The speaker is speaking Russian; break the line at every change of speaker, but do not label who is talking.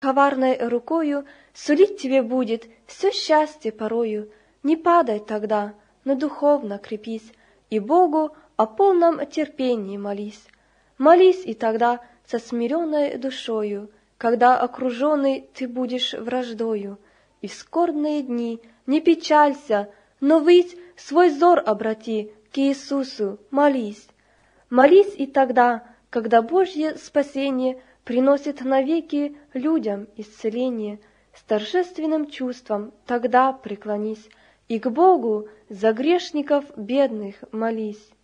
коварной рукою сулить тебе будет все счастье порою. Не падай тогда, но духовно крепись, и Богу о полном терпении молись. Молись и тогда со смиренной душою, когда окруженный ты будешь враждою. И в скорбные дни не печалься, но ввысь свой взор обрати к Иисусу, молись. Молись и тогда, когда Божье спасение приносит навеки людям исцеление, с торжественным чувством тогда преклонись и к Богу за грешников бедных молись.